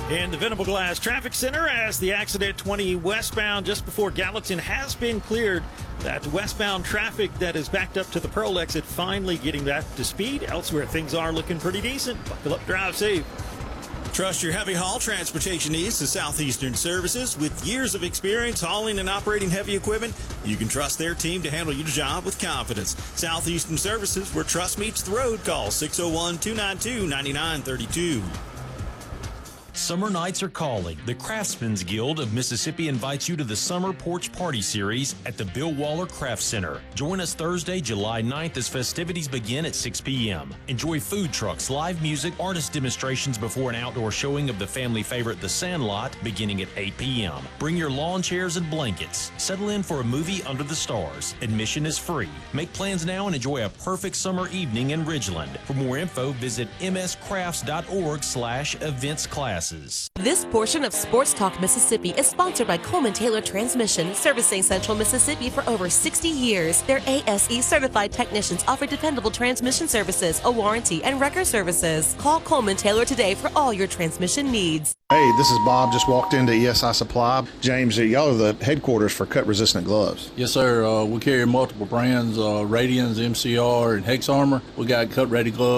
In the Venable Glass Traffic Center, as the accident 20 westbound just before Gallatin has been cleared, that westbound traffic that is backed up to the Pearl exit finally getting back to speed. Elsewhere, things are looking pretty decent. Buckle up, drive safe. Trust your heavy haul transportation needs to Southeastern Services. With years of experience hauling and operating heavy equipment, you can trust their team to handle your job with confidence. Southeastern Services, where trust meets the road. Call 601-292-9932. Summer nights are calling. The Craftsman's Guild of Mississippi invites you to the Summer Porch Party Series at the Bill Waller Craft Center. Join us Thursday, July 9th as festivities begin at 6 p.m. Enjoy food trucks, live music, artist demonstrations before an outdoor showing of the family favorite The Sandlot beginning at 8 p.m. Bring your lawn chairs and blankets. Settle in for a movie under the stars. Admission is free. Make plans now and enjoy a perfect summer evening in Ridgeland. For more info, visit mscrafts.org/events classes. This portion of Sports Talk Mississippi is sponsored by Coleman Taylor Transmission, servicing Central Mississippi for over 60 years. Their ASE certified technicians offer dependable transmission services, a warranty, and record services. Call Coleman Taylor today for all your transmission needs. Hey, this is Bob. Just walked into ESI Supply. James, y'all are the headquarters for cut-resistant gloves. Yes, sir. We carry multiple brands, Radians, MCR, and Hex Armor. We got cut-ready gloves.